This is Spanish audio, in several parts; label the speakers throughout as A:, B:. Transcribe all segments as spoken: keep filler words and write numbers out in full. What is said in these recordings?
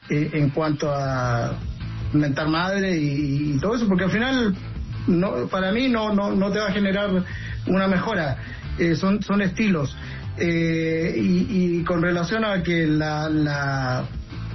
A: eh, en cuanto a mentar madre y, y todo eso, porque al final no, para mí no no no te va a generar una mejora. Eh, son son estilos. Eh, y, y con relación a que la, la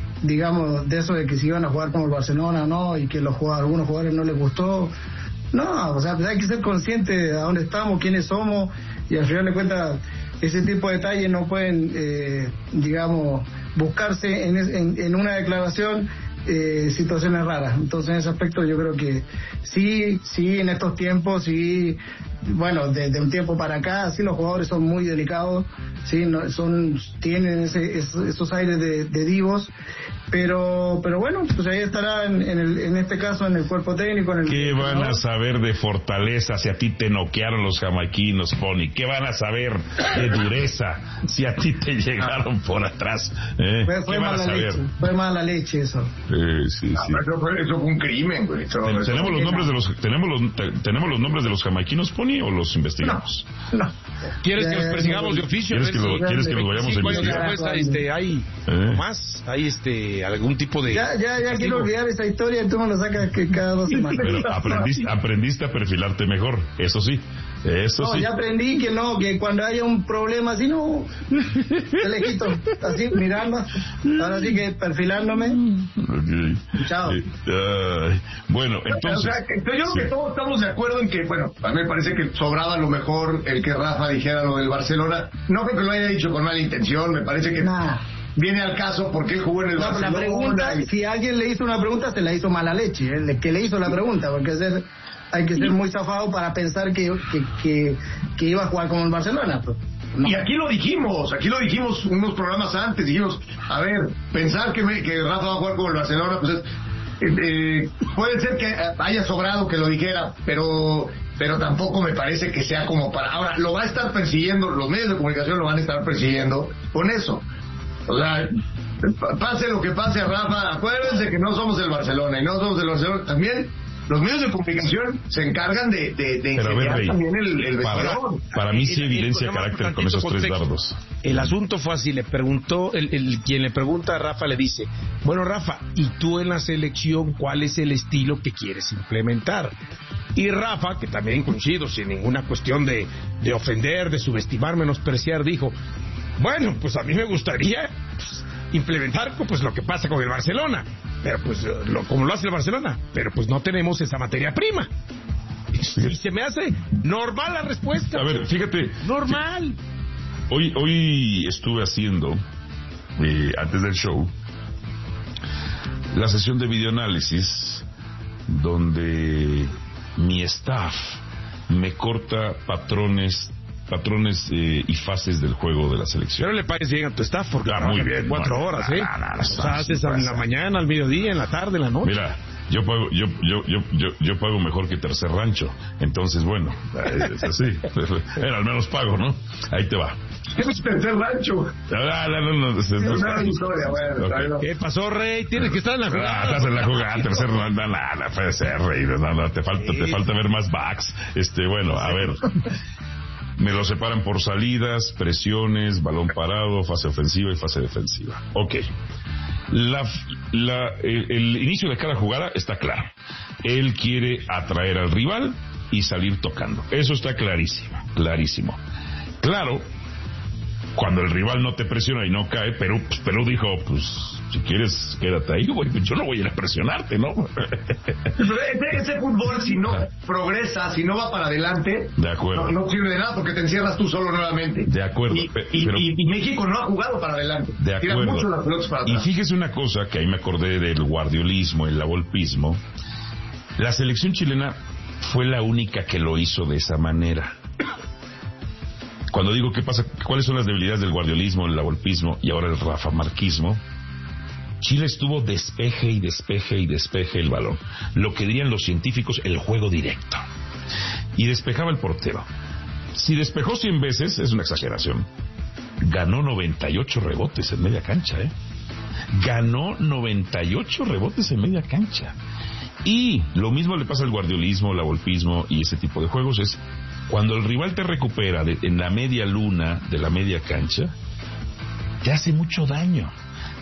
A: digamos de eso de que si iban a jugar como el Barcelona o no, y que los jugadores, algunos jugadores no les gustó, no, o sea, hay que ser consciente de a dónde estamos, quiénes somos, y al final de cuentas ese tipo de detalles no pueden eh, digamos buscarse en, en, en una declaración. Eh, situaciones raras. Entonces, en ese aspecto yo creo que sí, sí, en estos tiempos, sí, bueno, desde un tiempo para acá, sí, los jugadores son muy delicados, sí, no, son, tienen ese, esos, esos aires de, de divos, pero, pero bueno, pues ahí estará en, en, el, en este caso en el cuerpo técnico. En el
B: ¿Qué van a saber de fortaleza si a ti te noquearon los jamaiquinos, Pony? ¿Qué van a saber de dureza si a ti te llegaron por atrás? ¿Eh?
A: Fue, fue
B: ¿Qué van a
A: mala
B: saber?
A: leche, fue mala leche eso.
B: Eh, sí,
C: no,
B: sí.
C: Eso, fue, eso fue un crimen, güey. Eso,
B: Ten,
C: eso
B: ¿Tenemos los nombres de los tenemos los te, tenemos los nombres de los jamaiquinos, Pony, o los investigamos?
A: No, no.
D: ¿Quieres
A: Ya,
D: que los persigamos de oficio?
B: ¿Quieres que, lo, ¿quieres que los vayamos
D: Sí,
B: a
D: ¿cuál es la
B: investigar?
D: respuesta? Este, ¿Hay
B: ¿Eh?
D: más? ¿Hay este, algún tipo de...?
A: Ya, ya, ya
D: castigo?
A: quiero olvidar esa historia y tú me lo sacas que cada dos semanas.
B: Pero aprendiste, aprendiste a perfilarte mejor, eso sí. Eso
A: No,
B: sí.
A: ya aprendí que no, que cuando haya un problema así, no, de lejito, así mirando, ahora sí que perfilándome.
B: Okay.
A: Chao.
B: Eh, ay, bueno, entonces...
C: O sea, que, yo creo
B: sí.
C: que todos estamos de acuerdo en que, bueno, a mí me parece que sobraba a lo mejor el que Rafa dijera lo del Barcelona. No creo que lo haya dicho con mala intención, me parece que
A: Nah.
C: viene al caso porque él jugó en el
A: No,
C: Barcelona.
A: la pregunta,
C: y-
A: si alguien le hizo una pregunta, se la hizo mala leche, el que le hizo la pregunta, porque ser, hay que ser muy zafado para pensar que, que, que, que iba a jugar como el Barcelona. Pues. No.
C: Y aquí lo dijimos, aquí lo dijimos unos programas antes, dijimos, a ver, pensar que, me, que Rafa va a jugar como el Barcelona, pues es, eh, eh, puede ser que haya sobrado que lo dijera, pero pero tampoco me parece que sea como para... Ahora, lo va a estar persiguiendo, los medios de comunicación lo van a estar persiguiendo con eso. O sea, pase lo que pase a Rafa, acuérdense que no somos el Barcelona, y no somos el Barcelona también. Los medios de comunicación se encargan de, de, de
B: Pero a ver,
C: incendiar
B: Rey,
C: también el, el
B: para,
C: vestidor.
B: para mí sí
D: El- el-
B: evidencia
D: el-
B: carácter
D: el-
B: con esos tres
D: contexto.
B: dardos.
D: El asunto fue así, le preguntó, el, el quien le pregunta a Rafa le dice, bueno Rafa, ¿y tú en la selección cuál es el estilo que quieres implementar? Y Rafa, que también coincido, sin ninguna cuestión de, de ofender, de subestimar, menospreciar, dijo, bueno, pues a mí me gustaría pues, implementar pues lo que pasa con el Barcelona, pero pues lo, como lo hace el Barcelona, pero pues no tenemos esa materia prima. Y se me hace normal la respuesta.
B: A ver, fíjate.
D: Normal.
B: Hoy, hoy estuve haciendo, eh, antes del show, la sesión de videoanálisis donde mi staff me corta patrones patrones eh, y fases del juego de la selección.
D: Pero le pagues bien a tu staff porque
B: Ah, muy bien,
D: cuatro
B: no,
D: horas,
B: no,
D: ¿eh?
B: no, no, no,
D: o sea,
B: no,
D: haces
B: no
D: en la
B: pasa.
D: mañana, al mediodía, en la tarde, en la noche.
B: Mira, yo pago, yo, yo, yo, yo, yo pago mejor que Tercer Rancho. Entonces, bueno, es así. Era al menos pago, ¿no? Ahí te va.
C: ¿Qué es tercer rancho?
B: Ah, no, no, no, es- es-
C: Es una historia, bueno, está bien.
D: ¿Qué pasó, Rey? Tienes que estar en la
B: Ah,
D: jugada.
B: estás en la jugada, tercer no, no, no, no puede ser, Rey, no, no, te falta, te falta ver más backs. Este, bueno, a ver. Me lo separan por salidas, presiones, balón parado, fase ofensiva y fase defensiva. Ok. La, la, el, el inicio de cada jugada está claro. Él quiere atraer al rival y salir tocando. Eso está clarísimo, clarísimo. Claro, cuando el rival no te presiona y no cae, Perú, pues, Perú dijo, pues, si quieres, quédate ahí, güey, yo no voy a ir a presionarte, ¿no?
C: Pero ese, ese fútbol, si no progresa, si no va para adelante,
B: De acuerdo.
C: no, no sirve de nada porque te encierras tú solo nuevamente.
B: De acuerdo,
C: Y,
B: pe-
C: y-
B: pero-
C: y- y México no ha jugado para adelante.
B: De
C: Tira
B: acuerdo.
C: mucho las pelotas para
B: Y
C: atrás.
B: fíjese una cosa que ahí me acordé del guardiolismo, el lavolpismo. La selección chilena fue la única que lo hizo de esa manera. Cuando digo qué pasa, cuáles son las debilidades del guardiolismo, el lavolpismo y ahora el rafamarquismo, Chile estuvo despeje y despeje y despeje el balón. Lo que dirían los científicos, el juego directo. Y despejaba el portero. Si despejó cien veces, es una exageración. Ganó noventa y ocho rebotes en media cancha, ¿eh? Ganó noventa y ocho rebotes en media cancha. Y lo mismo le pasa al guardiolismo, el lavolpismo y ese tipo de juegos, es cuando el rival te recupera de, en la media luna de la media cancha, te hace mucho daño.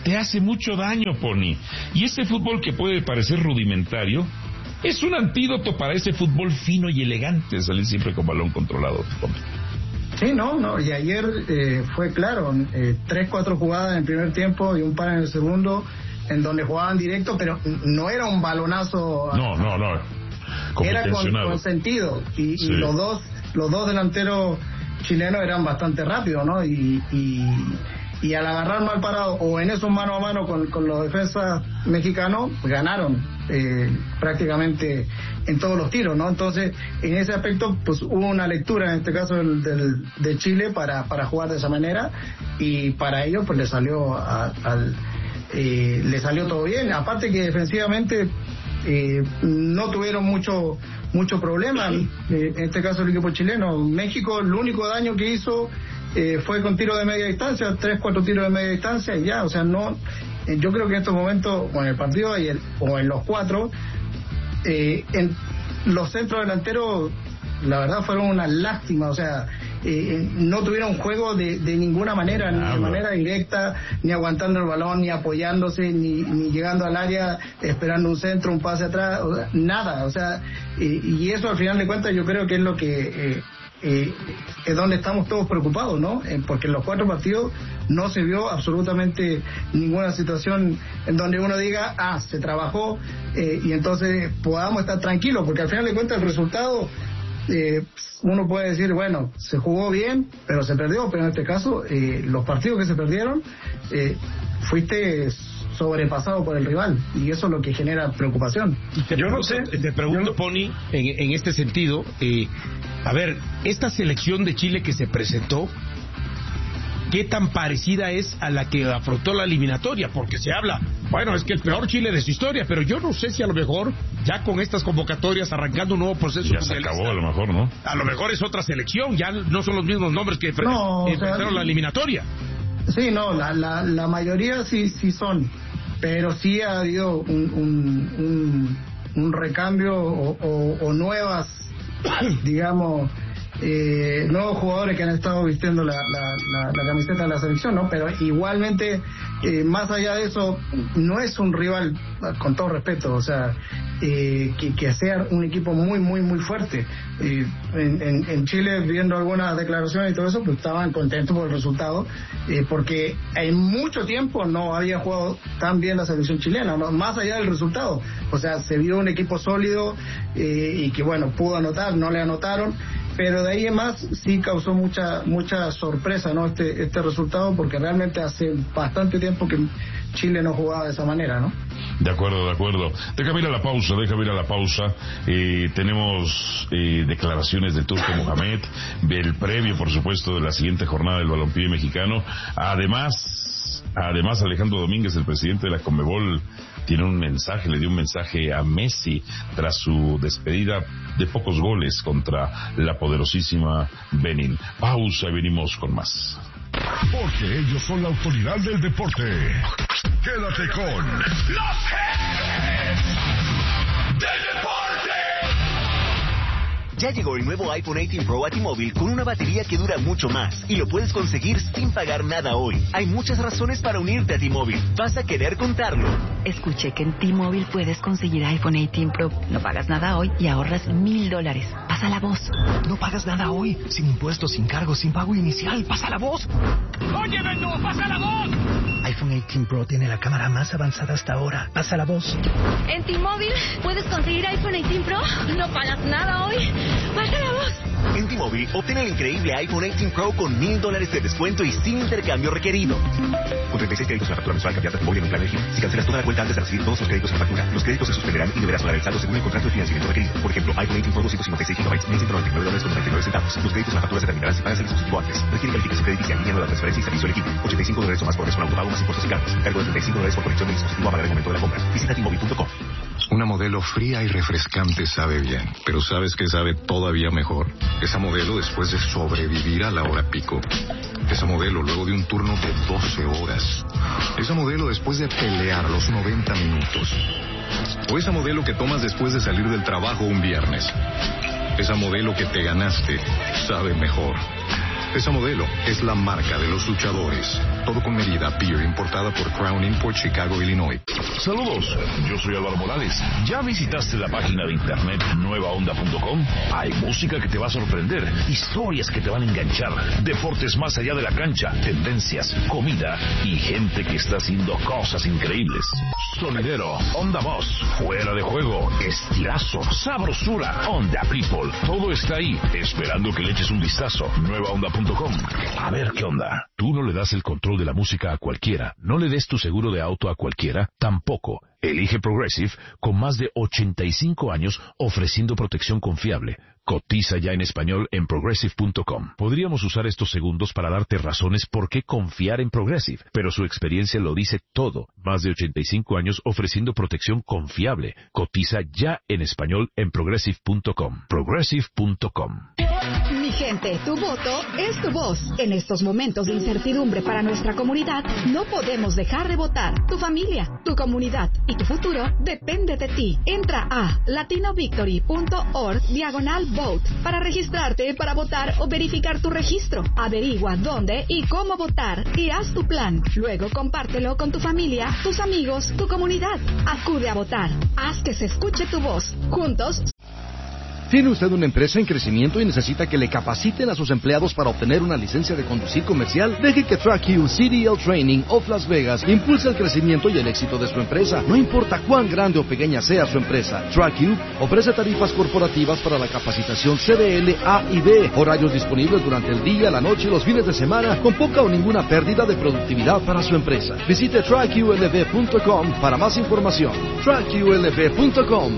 B: te hace mucho daño, Pony. Y ese fútbol que puede parecer rudimentario es un antídoto para ese fútbol fino y elegante, salir siempre con balón controlado, Pony.
A: Sí, no, no, y ayer eh, fue claro, eh, tres, cuatro jugadas en el primer tiempo y un par en el segundo, en donde jugaban directo, pero no era un balonazo.
B: No, no, no, como
A: era con, con sentido, y, sí. y los dos los dos delanteros chilenos eran bastante rápidos, ¿no? Y, y, y al agarrar mal parado, o en esos mano a mano con, con los defensas mexicanos, ganaron eh, prácticamente en todos los tiros, ¿no? Entonces, en ese aspecto, pues hubo una lectura, en este caso del, del, de Chile, para, para jugar de esa manera, y para ellos, pues le salió a, al eh, le salió todo bien. Aparte que defensivamente eh, no tuvieron mucho mucho problema, eh, en este caso el equipo chileno. México, el único daño que hizo eh, fue con tiro de media distancia, tres, cuatro tiros de media distancia, y ya, o sea, no, eh, yo creo que en estos momentos, o en el partido y el, o en los cuatro, eh, en los centros delanteros, la verdad fueron una lástima, o sea, eh, no tuvieron juego de, de ninguna manera, ni de manera directa, ni aguantando el balón, ni apoyándose, ni, ni llegando al área, esperando un centro, un pase atrás, o sea, nada, o sea, eh, y eso al final de cuentas yo creo que es lo que eh, eh, es donde estamos todos preocupados, ¿no? Eh, porque en los cuatro partidos no se vio absolutamente ninguna situación en donde uno diga, ah, se trabajó, eh, y entonces podamos estar tranquilos, porque al final de cuentas el resultado, Eh, uno puede decir, bueno, se jugó bien, pero se perdió, pero en este caso, eh, los partidos que se perdieron, eh, fuiste sobrepasado por el rival, y eso es lo que genera preocupación.
D: Yo no sé, te pregunto, Pony, en, en este sentido, eh, a ver, esta selección de Chile que se presentó, ¿qué tan parecida es a la que afrontó la eliminatoria? Porque se habla, bueno, es que el peor Chile de su historia, pero yo no sé si a lo mejor, ya con estas convocatorias, arrancando un nuevo proceso...
B: Ya se acabó, a lo mejor, ¿no?
D: A lo mejor es otra selección, ya no son los mismos nombres que
A: no,
D: enfrentaron
A: o sea,
D: la eliminatoria.
A: Sí, no, la, la, la mayoría sí, sí son, pero sí ha habido un, un, un, un recambio o, o, o nuevas, digamos... Eh, nuevos jugadores que han estado vistiendo la, la, la, la camiseta de la selección, ¿no? Pero igualmente, eh, más allá de eso, no es un rival, con todo respeto, o sea, eh, que, que sea un equipo muy, muy, muy fuerte. Eh, en, en, en Chile, viendo algunas declaraciones y todo eso, pues estaban contentos por el resultado, eh, porque en mucho tiempo no había jugado tan bien la selección chilena, ¿no? Más allá del resultado. O sea, se vio un equipo sólido eh, y que, bueno, pudo anotar, no le anotaron, pero de ahí en más sí causó mucha mucha sorpresa, ¿no? Este este resultado, porque realmente hace bastante tiempo que Chile no jugaba de esa manera, ¿no?
B: De acuerdo, de acuerdo. Déjame ir a la pausa, déjame ir a la pausa. Eh, tenemos eh, declaraciones de Turco Mohamed, el previo, por supuesto, de la siguiente jornada del balompié mexicano. Además, además Alejandro Domínguez, el presidente de la Conmebol, tiene un mensaje, le dio un mensaje a Messi tras su despedida de pocos goles contra la poderosísima Benin. Pausa y venimos con más.
E: Porque ellos son la autoridad del deporte. Quédate con los jefes del deporte.
F: Ya llegó el nuevo iPhone dieciocho Pro a T-Mobile con una batería que dura mucho más y lo puedes conseguir sin pagar nada hoy. Hay muchas razones para unirte a T-Mobile. Vas a querer contarlo.
G: Escuché que en T-Mobile puedes conseguir iPhone dieciocho Pro. No pagas nada hoy y ahorras mil dólares. Pasa la voz.
H: No pagas nada hoy. Sin impuestos, sin cargos, sin pago inicial. Pasa la voz.
I: ¡Oye, Beto! ¡Pasa la voz!
H: iPhone dieciocho Pro tiene la cámara más avanzada hasta ahora. Pasa la voz.
J: En T-Mobile puedes conseguir iPhone dieciocho Pro. No pagas nada hoy. ¡Pasa la voz!
F: En T-Mobile, obtén el increíble iPhone dieciocho Pro con mil dólares de descuento y sin intercambio requerido. Con treinta y seis créditos en la factura mensual cambiada de móvil en un plan elegible. Si cancelas toda la cuenta antes de recibir todos los créditos en factura, los créditos se suspenderán y deberás pagar el saldo según el contrato de financiamiento requerido. Por ejemplo, iPhone dieciocho Pro doscientos cincuenta y seis gigabytes, mil ciento noventa y nueve dólares con noventa y nueve centavos. Los créditos en la factura se terminarán si pagas el dispositivo antes. Requiere calificación crediticia en línea, nueva transferencia y servicio elegible. ochenta y cinco dólares o más por mes con autopago más impuestos y cargos. Cargo de treinta y cinco dólares por conexión del dispositivo a pagar el momento de la compra. Visita T Mobile punto com.
K: Una Modelo fría y refrescante sabe bien, pero ¿sabes qué sabe todavía mejor? Esa Modelo después de sobrevivir a la hora pico. Esa Modelo luego de un turno de doce horas. Esa Modelo después de pelear los noventa minutos. O esa Modelo que tomas después de salir del trabajo un viernes. Esa Modelo que te ganaste sabe mejor. Esa Modelo es la marca de los luchadores. Todo con medida, beer importada por Crown Import, Chicago, Illinois.
E: Saludos, yo soy Álvaro Morales. ¿Ya visitaste la página de internet nueva onda punto com? Hay música que te va a sorprender, historias que te van a enganchar, deportes más allá de la cancha, tendencias, comida y gente que está haciendo cosas increíbles. Sonidero, Onda Voz, fuera de juego, estirazo, sabrosura, Onda People. Todo está ahí, esperando que le eches un vistazo. nueva onda punto com. A ver qué onda. Tú no le das el control de la música a cualquiera. No le des tu seguro de auto a cualquiera. Tampoco. Elige Progressive con más de ochenta y cinco años ofreciendo protección confiable. Cotiza ya en español en progressive punto com. Podríamos usar estos segundos para darte razones por qué confiar en Progressive, pero su experiencia lo dice todo. Más de ochenta y cinco años ofreciendo protección confiable. Cotiza ya en español en progressive punto com. progressive punto com.
L: Mi gente, tu voto es tu voz. En estos momentos de incertidumbre para nuestra comunidad, no podemos dejar de votar. Tu familia, tu comunidad y tu futuro depende de ti. Entra a latinavictory punto org diagonal vote para registrarte para votar o verificar tu registro. Averigua dónde y cómo votar y haz tu plan. Luego compártelo con tu familia, tus amigos, tu comunidad. Acude a votar. Haz que se escuche tu voz. Juntos.
M: ¿Tiene usted una empresa en crecimiento y necesita que le capaciten a sus empleados para obtener una licencia de conducir comercial? Deje que TrackU C D L Training of Las Vegas impulse el crecimiento y el éxito de su empresa. No importa cuán grande o pequeña sea su empresa, TrackU ofrece tarifas corporativas para la capacitación C D L A y B, horarios disponibles durante el día, la noche y los fines de semana, con poca o ninguna pérdida de productividad para su empresa. Visite track U L V punto com para más información. track U L V punto com.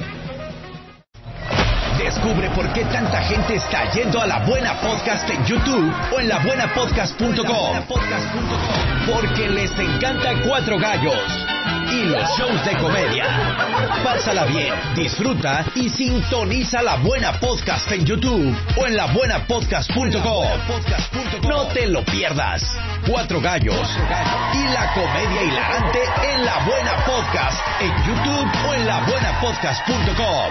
N: Descubre por qué tanta gente está yendo a La Buena Podcast en YouTube o en la buena podcast punto com. Porque les encanta Cuatro Gallos y los shows de comedia. Pásala bien, disfruta y sintoniza La Buena Podcast en YouTube o en la buena podcast punto com. No te lo pierdas. Cuatro Gallos y la comedia hilarante en La Buena Podcast en YouTube o en la buena podcast punto com.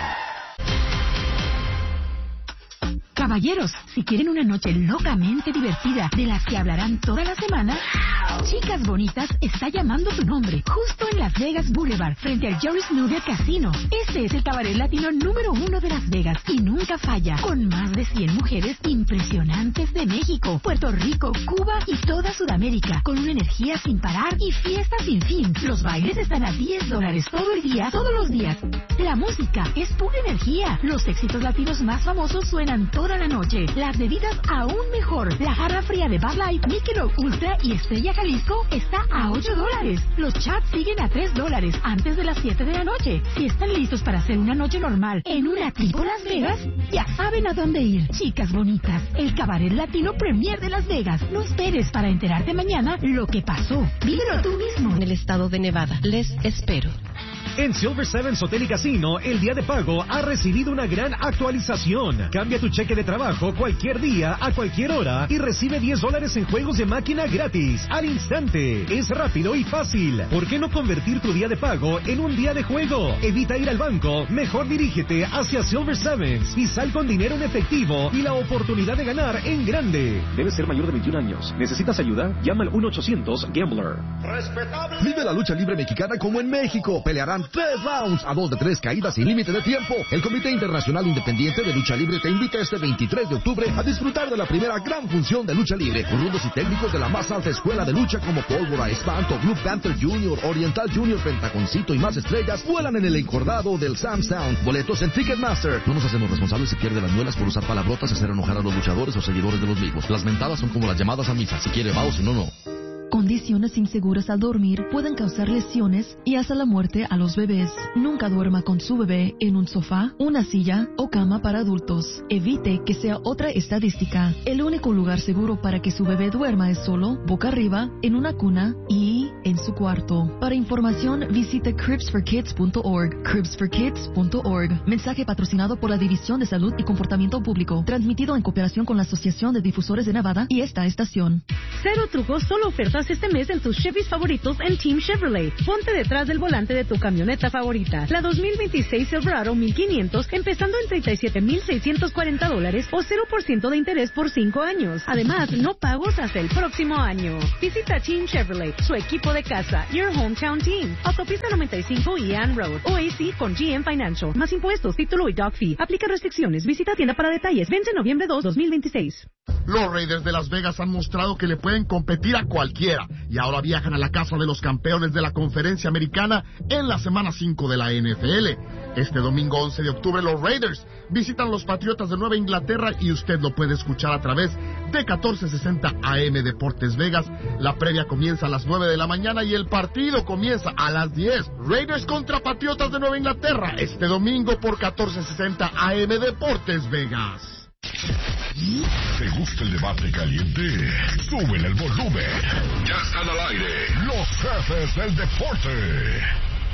O: Caballeros, si quieren una noche locamente divertida de las que hablarán toda la semana, Chicas Bonitas está llamando tu nombre, justo en Las Vegas Boulevard, frente al Joe Snooder Casino. Este es el cabaret latino número uno de Las Vegas y nunca falla, con más de cien mujeres impresionantes de México, Puerto Rico, Cuba y toda Sudamérica, con una energía sin parar y fiesta sin fin. Los bailes están a diez dólares todo el día, todos los días. La música es pura energía. Los éxitos latinos más famosos suenan toda la noche. Las bebidas aún mejor. La jarra fría de Bud Light, Michelob Ultra y Estrella Jalisco está a ocho dólares. Los chats siguen a tres dólares antes de las siete de la noche. Si están listos para hacer una noche normal en una tipo Las Vegas, ya saben a dónde ir. Chicas Bonitas, el cabaret latino premier de Las Vegas. No esperes para enterarte mañana lo que pasó. Vívelo tú mismo.
P: En el estado de Nevada. Les espero.
Q: En Silver Sevens Hotel y Casino, el día de pago ha recibido una gran actualización. Cambia tu cheque de trabajo cualquier día, a cualquier hora, y recibe diez dólares en juegos de máquina gratis, al instante. Es rápido y fácil. ¿Por qué no convertir tu día de pago en un día de juego? Evita ir al banco, mejor dirígete hacia Silver Sevens y sal con dinero en efectivo y la oportunidad de ganar en grande.
R: Debes ser mayor de veintiún años. ¿Necesitas ayuda? Llama al uno ochocientos Gambler.
M: Respetable. Vive la lucha libre mexicana como en México. Pelearán tres rounds a dos de tres caídas sin límite de tiempo. El Comité Internacional Independiente de Lucha Libre te invita este veintitrés de octubre a disfrutar de la primera gran función de lucha libre, con rudos y técnicos de la más alta escuela de lucha como Pólvora, Espanto, Blue Panther Junior, Oriental Junior, Pentaconcito y más estrellas vuelan en el encordado del Sam Sound. Boletos en Ticketmaster. No nos hacemos responsables si pierde las muelas por usar palabrotas, hacer enojar a los luchadores o seguidores de los mismos. Las mentadas son como las llamadas a misa. Si quiere va o si no, no.
S: Condiciones inseguras al dormir pueden causar lesiones y hasta la muerte a los bebés. Nunca duerma con su bebé en un sofá, una silla o cama para adultos. Evite que sea otra estadística. El único lugar seguro para que su bebé duerma es solo, boca arriba, en una cuna y en su cuarto. Para información, visite cribs for kids punto org. cribs for kids punto org. Mensaje patrocinado por la División de Salud y Comportamiento Público. Transmitido en cooperación con la Asociación de Difusores de Nevada y esta estación.
T: Cero trucos, solo ofertas ahorras este mes en tus Chevys favoritos en Team Chevrolet. Ponte detrás del volante de tu camioneta favorita. La dos mil veintiséis Silverado mil quinientos, empezando en treinta y siete mil seiscientos cuarenta dólares o cero por ciento de interés por cinco años. Además, no pagos hasta el próximo año. Visita Team Chevrolet, su equipo de casa. Your Hometown Team. Autopista noventa y cinco Ian Road. O A C con G M Financial. Más impuestos, título y dog fee. Aplica restricciones. Visita tienda para detalles. Vence noviembre dos, dos mil veintiséis.
U: Los Raiders de Las Vegas han mostrado que le pueden competir a cualquiera y ahora viajan a la casa de los campeones de la Conferencia Americana en la semana cinco de la N F L. Este domingo once de octubre los Raiders visitan los Patriotas de Nueva Inglaterra y usted lo puede escuchar a través de catorce sesenta A M Deportes Vegas. La previa comienza a las nueve de la mañana y el partido comienza a las diez. Raiders contra Patriotas de Nueva Inglaterra este domingo por catorce sesenta A M Deportes Vegas.
E: ¿Te gusta el debate caliente? Súbele el volumen. Ya están al aire los jefes del deporte.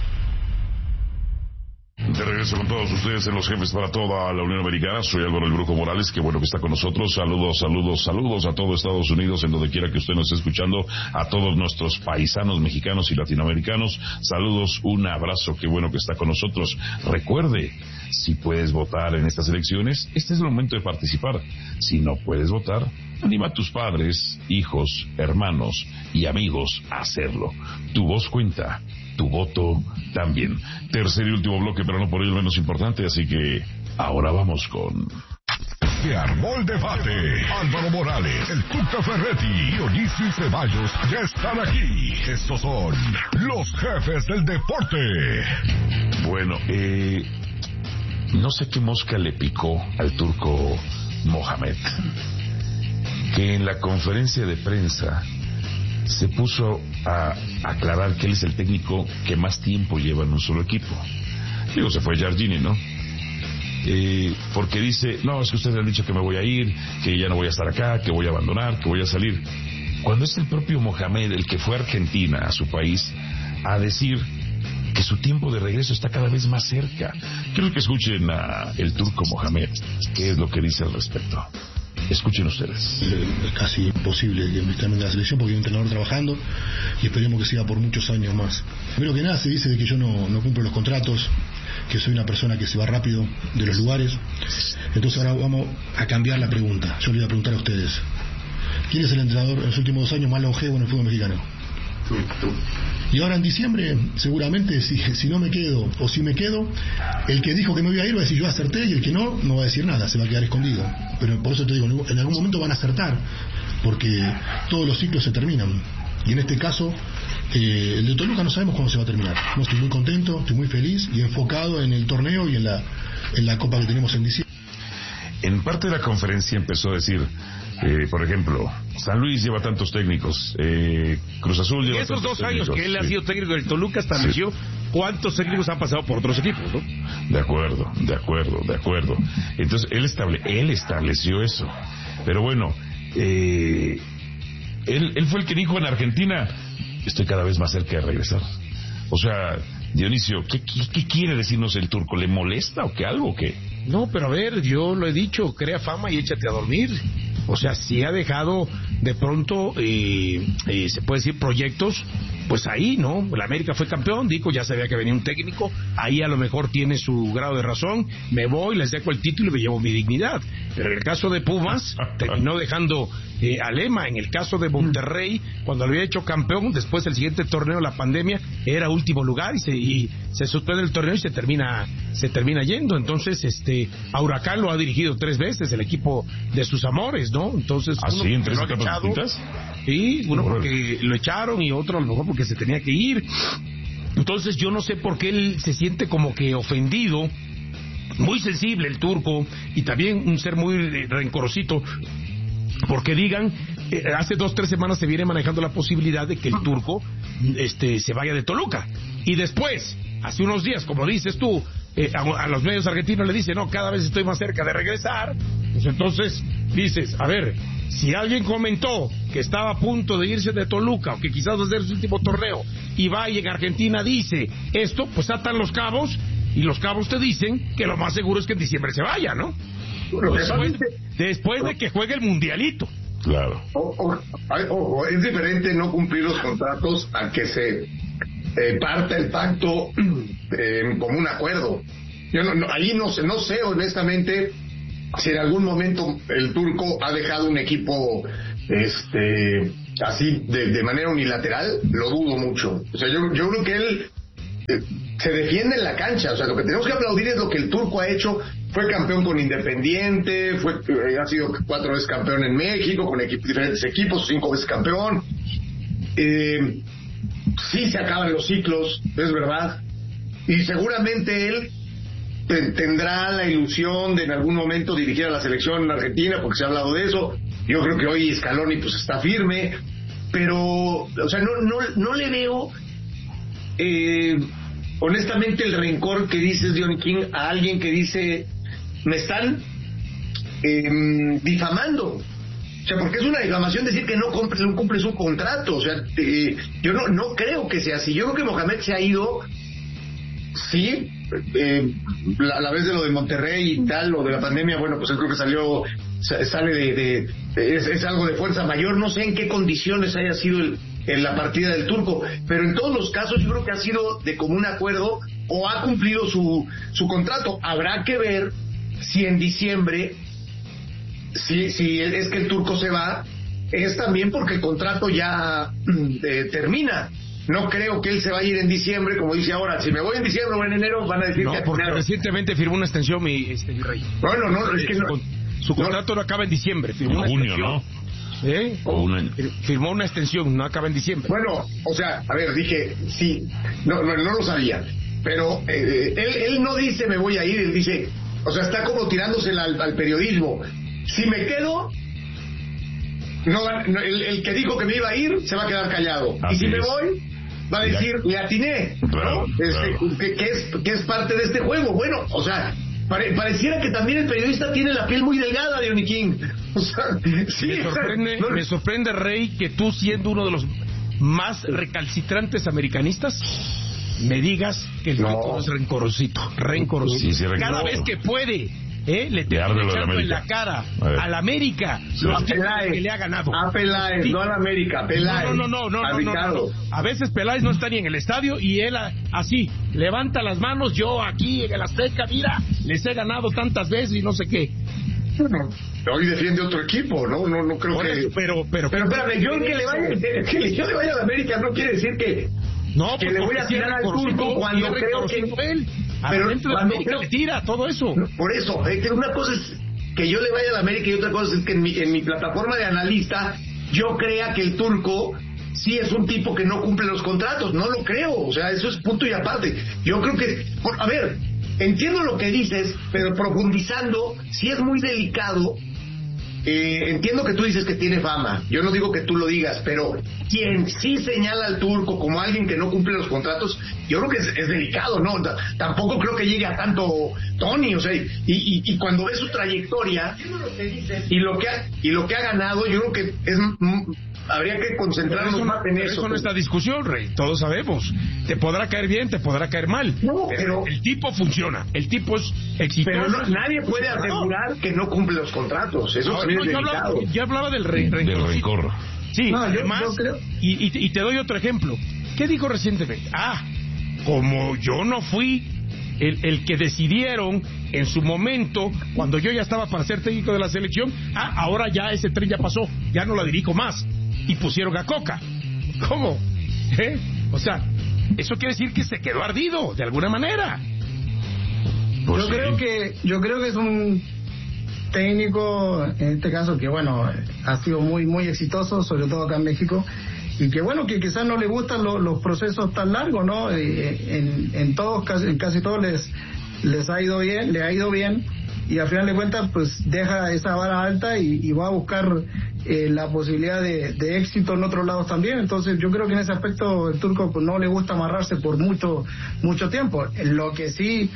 E: De regreso con todos ustedes en Los Jefes para toda la Unión Americana. Soy Álvaro El Brujo Morales, que bueno que está con nosotros. Saludos, saludos, saludos a todo Estados Unidos, en donde quiera que usted nos esté escuchando, a todos nuestros paisanos mexicanos y latinoamericanos. Saludos, un abrazo, qué bueno que está con nosotros. Recuerde, si puedes votar en estas elecciones, este es el momento de participar. Si no puedes votar, anima a tus padres, hijos, hermanos y amigos a hacerlo. Tu voz cuenta. Tu voto también. Tercer y último bloque, pero no por ello menos importante, así que ahora vamos con... Se armó el debate. Álvaro Morales, el Tuca Ferretti y Onisi Ceballos ya están aquí. Estos son los jefes del deporte.
B: Bueno, eh... no sé qué mosca le picó al turco Mohamed, que en la conferencia de prensa se puso a aclarar que él es el técnico que más tiempo lleva en un solo equipo. Digo, se fue Jardini, ¿no? Eh, porque dice, no, es que ustedes han dicho que me voy a ir, que ya no voy a estar acá, que voy a abandonar, que voy a salir. Cuando es el propio Mohamed el que fue a Argentina, a su país, a decir que su tiempo de regreso está cada vez más cerca. Quiero que escuchen a el turco Mohamed, qué es lo que dice al respecto. Escuchen ustedes.
V: Es casi imposible que me cambien de la selección porque hay un entrenador trabajando y esperemos que siga por muchos años más. Primero que nada se dice de que yo no, no cumplo los contratos, que soy una persona que se va rápido de los lugares. Entonces ahora vamos a cambiar la pregunta. Yo le voy a preguntar a ustedes, ¿quién es el entrenador en los últimos dos años más longevo en el fútbol mexicano?
C: Tú, tú.
V: Y ahora en diciembre, seguramente, si, si no me quedo o si me quedo, el que dijo que me iba a ir va a decir yo acerté, y el que no, no va a decir nada, se va a quedar escondido. Pero por eso te digo, en algún momento van a acertar, porque todos los ciclos se terminan. Y en este caso, eh, el de Toluca no sabemos cuándo se va a terminar. No, estoy muy contento, estoy muy feliz y enfocado en el torneo y en la, en la copa que tenemos en diciembre.
B: En parte de la conferencia empezó a decir... Eh, por ejemplo, San Luis lleva tantos técnicos, eh, Cruz Azul lleva
D: esos
B: tantos
D: dos años
B: técnicos,
D: que él
B: sí.
D: ha sido técnico del Toluca estableció sí. cuántos técnicos han pasado por otros equipos, ¿no?
B: De acuerdo, de acuerdo, de acuerdo. Entonces él estable, él estableció eso. Pero bueno, eh, él, él fue el que dijo en Argentina, estoy cada vez más cerca de regresar. O sea, Dionisio, ¿qué, qué, qué quiere decirnos el turco? ¿Le molesta o qué algo o qué?
D: No, pero a ver, yo lo he dicho, crea fama y échate a dormir. O sea, si ha dejado de pronto, eh, eh, se puede decir, proyectos, pues ahí, ¿no? La América fue campeón, dijo, ya sabía que venía un técnico, ahí a lo mejor tiene su grado de razón, me voy, les dejo el título y me llevo mi dignidad. Pero en el caso de Pumas, terminó dejando eh, a Lema. En el caso de Monterrey, cuando lo había hecho campeón, después del siguiente torneo, la pandemia, era último lugar y se, y se suspende el torneo y se termina, se termina yendo. Entonces, este, a Huracán lo ha dirigido tres veces, el equipo de sus amores, ¿no? Entonces,
B: ¿Ah,
D: uno
B: sí, en tres
D: lo han echado, sí, uno porque lo echaron y otro a lo mejor porque se tenía que ir. Entonces yo no sé por qué él se siente como que ofendido, muy sensible el turco y también un ser muy rencorosito, porque digan, eh, hace dos, tres semanas se viene manejando la posibilidad de que el turco este, se vaya de Toluca y después, hace unos días, como dices tú, Eh, a, a los medios argentinos le dice, no, cada vez estoy más cerca de regresar. Pues entonces dices, a ver, si alguien comentó que estaba a punto de irse de Toluca o que quizás va a ser su último torneo y va y en Argentina dice esto, pues atan los cabos y los cabos te dicen que lo más seguro es que en diciembre se vaya, ¿no? Después, después de que juegue el mundialito.
B: Claro.
C: O, o, o, o es diferente no cumplir los contratos a que se eh, parta el pacto eh, como un acuerdo. Yo no, no, ahí no sé, no sé honestamente si en algún momento el turco ha dejado un equipo este así de, de manera unilateral, lo dudo mucho. O sea, yo, yo creo que él eh, se defiende en la cancha. O sea, lo que tenemos que aplaudir es lo que el turco ha hecho. Fue campeón con Independiente, fue eh, ha sido cuatro veces campeón en México, con equip- diferentes equipos, cinco veces campeón. Eh, sí se acaban los ciclos, es verdad. Y seguramente él te- tendrá la ilusión de en algún momento dirigir a la selección argentina, porque se ha hablado de eso. Yo creo que hoy Scaloni pues está firme, pero, o sea, no, no, no le veo... Eh, honestamente el rencor que dices, Johnny King, a alguien que dice me están eh, difamando. O sea, porque es una difamación decir que no cumples, no cumples un contrato. O sea, eh, yo no, no creo que sea así. Yo creo que Mohamed se ha ido, sí, eh, la, a la vez de lo de Monterrey y tal, lo de la pandemia, bueno, pues él creo que salió, sale de, de, de es, es algo de fuerza mayor. No sé en qué condiciones haya sido el en la partida del turco, pero en todos los casos yo creo que ha sido de común acuerdo o ha cumplido su, su contrato. Habrá que ver si en diciembre, si, si es que el turco se va, es también porque el contrato ya eh, termina. No creo que él se vaya a ir en diciembre, como dice ahora. Si me voy en diciembre o en enero, van a decir
D: no,
C: que...
D: porque enero. Recientemente firmó una extensión, mi, este, mi rey.
C: Bueno, no, es que no...
D: Su, su contrato no, no acaba en diciembre. Firmó
B: en
D: una
B: junio,
D: extensión.
B: ¿no?
D: ¿Eh?
B: O un año.
D: Firmó una extensión, no acaba en diciembre.
C: Bueno, o sea, a ver, dije, sí, no, no, no lo sabía, pero eh, él, él no dice me voy a ir, él dice, o sea, está como tirándosela al, al periodismo. Si me quedo, no, no el, el que dijo que me iba a ir se va a quedar callado. Así y si es. me voy, va a decir, le atiné,
B: claro,
C: ¿no? Este,
B: claro.
C: Que, que, es, que es parte de este juego. Bueno, o sea, Pare, pareciera que también el periodista tiene la piel muy delgada, Johnny King. O sea, sí,
D: me, sorprende,
C: o sea, no...
D: me sorprende, Rey, que tú, siendo uno de los más recalcitrantes americanistas, me digas que el no. tipo es rencorosito, rencorosito.
B: Sí, sí,
D: Cada vez que puede, ¿eh? le termina echando en la cara a la América los títulos que le ha ganado.
C: A Peláez, sí. No a la América, Peláez.
D: No, no, no, no, no, no, no, no. A veces Peláez no está ni en el estadio y él así, levanta las manos, yo aquí en el Azteca, mira, les he ganado tantas veces y no sé qué.
C: Bueno, hoy defiende otro equipo, ¿no? No, no creo
D: Por
C: que...
D: Eso, pero, pero,
C: pero espérame, yo que le vaya, que yo le vaya a la América no quiere decir que...
D: No,
C: que le voy a tirar al turco cuando creo que
D: él, pero dentro de la América creo, le tira todo eso.
C: Por eso, eh, que una cosa es que yo le vaya a la América y otra cosa es que en mi, en mi plataforma de analista yo crea que el turco sí es un tipo que no cumple los contratos. No lo creo, o sea, eso es punto y aparte. Yo creo que, por, a ver, entiendo lo que dices, pero profundizando, sí es muy delicado. Eh, entiendo que tú dices que tiene fama, yo no digo que tú lo digas, pero quien sí señala al turco como alguien que no cumple los contratos, yo creo que es, es delicado, ¿no? T- tampoco creo que llegue a tanto Tony, o sea, y, y, y cuando ves su trayectoria y lo que ha, y lo que ha ganado, yo creo que es m- habría que concentrarnos
D: eso,
C: más en eso.
D: Eso no es la discusión, Rey, todos sabemos. Te podrá caer bien, te podrá caer mal.
C: No, pero
D: el tipo funciona, el tipo es exitoso.
C: Pero no, nadie puede asegurar que no cumple los contratos, eso no, también no, es
D: yo
C: delicado.
D: Hablaba, yo hablaba del, re,
B: del rencor.
D: Sí,
C: no, yo,
D: además,
C: yo creo...
D: y, y, y te doy otro ejemplo. ¿Qué dijo recientemente? Ah, como yo no fui el, el que decidieron en su momento, cuando yo ya estaba para ser técnico de la selección, ah, ahora ya ese tren ya pasó, ya no la dirijo más. Y pusieron a Coca. ¿Cómo? ¿Eh? O sea, eso quiere decir que se quedó ardido, de alguna manera.
A: Pues yo sí. creo que yo creo que es un técnico, en este caso, que bueno, ha sido muy muy exitoso, sobre todo acá en México, y que bueno, que quizás no le gustan lo, los procesos tan largos, ¿no? En, en todos, casi, en casi todos les, les ha ido bien, le ha ido bien, y al final de cuentas, pues deja esa vara alta y, y va a buscar eh, la posibilidad de, de éxito en otros lados también. Entonces yo creo que en ese aspecto el turco pues, no le gusta amarrarse por mucho mucho tiempo. Lo que sí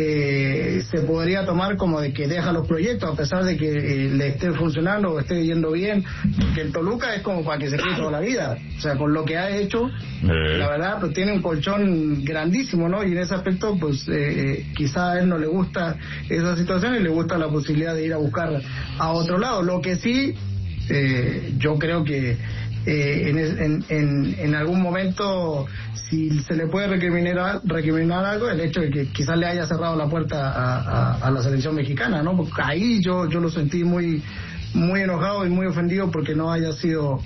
A: eh, se podría tomar como de que deja los proyectos a pesar de que eh, le esté funcionando o esté yendo bien, porque el Toluca es como para que se quede toda la vida. O sea, con lo que ha hecho, eh. la verdad, pues tiene un colchón grandísimo, ¿no? Y en ese aspecto, pues eh, quizá a él no le gusta esa situación y le gusta la posibilidad de ir a buscar a otro lado. Lo que sí eh, yo creo que eh, en, en, en, en algún momento, si se le puede recriminar, recriminar algo, el hecho de que quizás le haya cerrado la puerta a, a, a la selección mexicana, ¿no? Porque ahí yo, yo lo sentí muy, muy enojado y muy ofendido porque no haya sido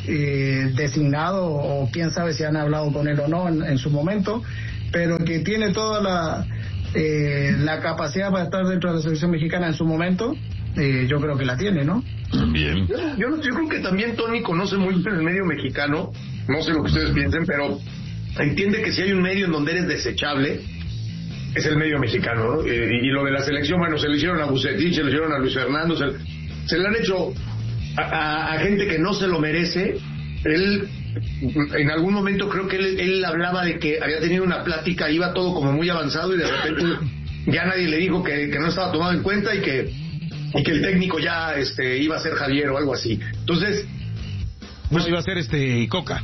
A: eh, designado, o quién sabe si han hablado con él o no en, en su momento, pero que tiene toda la, eh, la capacidad para estar dentro de la selección mexicana en su momento. Eh, yo creo que la tiene, ¿no?
B: Bien.
C: Yo, yo, yo creo que también Tony conoce muy bien el medio mexicano, no sé lo que ustedes piensen, pero entiende que si hay un medio en donde eres desechable, es el medio mexicano, ¿no? Eh, y, y lo de la selección, bueno, se le hicieron a Bucetich, se le hicieron a Luis Fernando, se, se le han hecho a, a, a gente que no se lo merece. Él, en algún momento creo que él, él hablaba de que había tenido una plática, iba todo como muy avanzado y de repente ya nadie le dijo que, que no estaba tomado en cuenta y que y que el técnico ya este iba a ser Javier o algo así. Entonces,
D: pues iba a ser este Coca.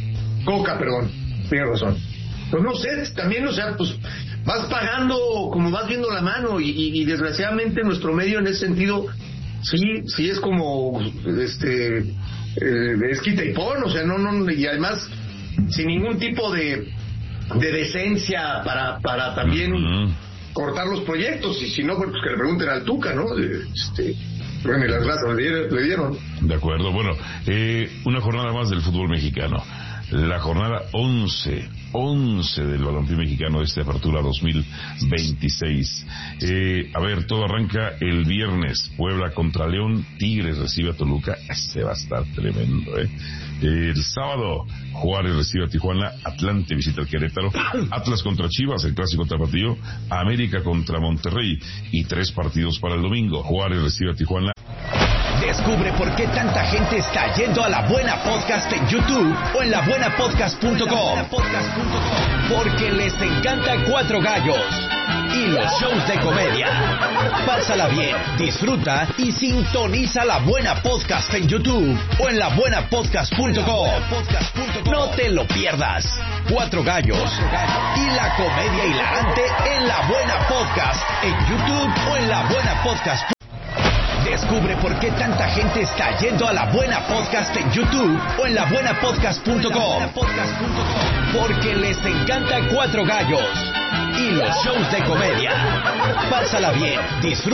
C: Coca, perdón, tiene razón. Pues no sé, también, o sea, pues vas pagando como vas viendo la mano y, y, y desgraciadamente nuestro medio en ese sentido sí, sí es como este eh, es quita y pon, o sea, no, no, y además sin ningún tipo de de decencia para, para también uh-huh. cortar los proyectos, y si no, pues que le pregunten al Tuca, ¿no? Este, bueno, y las gracias le dieron.
B: De acuerdo, bueno, eh, una jornada más del fútbol mexicano. La jornada once, once del balompié mexicano de esta apertura dos mil veintiséis. Eh, a ver, todo arranca el viernes. Puebla contra León, Tigres recibe a Toluca. Ese va a estar tremendo, ¿eh? El sábado, Juárez recibe a Tijuana, Atlante visita al Querétaro, Atlas contra Chivas, el clásico tapatío, América contra Monterrey, y tres partidos para el domingo. Juárez recibe a Tijuana.
N: Descubre por qué tanta gente está yendo a La Buena Podcast en YouTube o en la buena podcast punto com. Porque les encanta Cuatro Gallos y los shows de comedia. Pásala bien, disfruta y sintoniza La Buena Podcast en YouTube o en la buena podcast punto com. No te lo pierdas. Cuatro Gallos y la comedia hilarante en La Buena Podcast en YouTube o en la buena podcast. Descubre por qué tanta gente está yendo a La Buena Podcast en YouTube o en la buena podcast punto com. Porque les encanta Cuatro Gallos y los shows de comedia. Pásala bien, disfruta